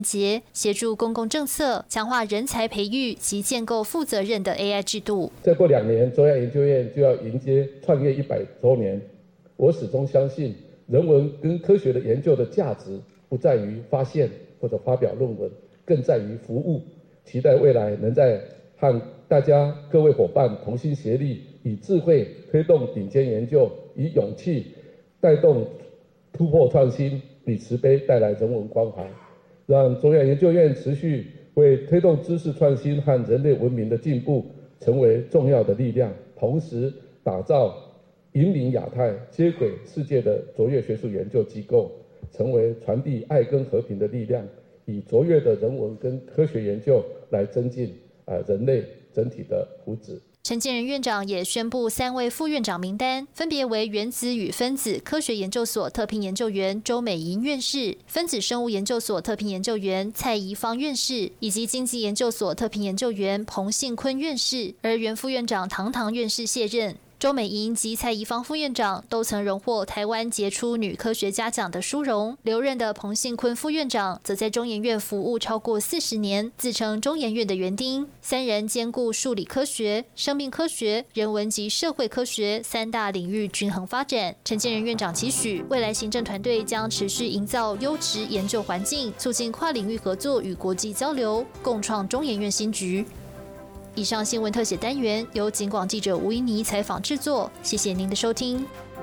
节，协助公共政策，强化人才培育及建构负责任的 AI 制度。 再过2年，中央研究院就要迎接创业100周年。我始终相信，人文跟科学的研究的价值不在于发现或者发表论文，更在于服务。期待未来能在和大家各位伙伴同心协力，以智慧推动顶尖研究，以勇气带动突破创新，以慈悲带来人文关怀，让中央研究院持续为推动知识创新和人类文明的进步成为重要的力量，同时打造引领亚太接轨世界的卓越学术研究机构，成为传递爱跟和平的力量，以卓越的人文跟科学研究来增进人类整体的福祉。 陈建仁院长也宣布3位副院长名单，分别为原子与分子科学研究所特聘研究员周美莹院士、分子生物研究所特聘研究员蔡宜芳院士，以及经济研究所特聘研究员彭信坤院士。而原副院长唐堂院士卸任。周美莹及蔡宜芳副院长都曾荣获台湾杰出女科学家奖的殊荣，留任的彭信坤副院长则在中研院服务超过40年，自称中研院的园丁。3人兼顾数理科学、生命科学、人文及社会科学3大领域均衡发展。陈建仁院长期许，未来行政团队将持续营造优质研究环境，促进跨领域合作与国际交流，共创中研院新局。以上新闻特写单元由警广记者吴怡妮采访制作，谢谢您的收听。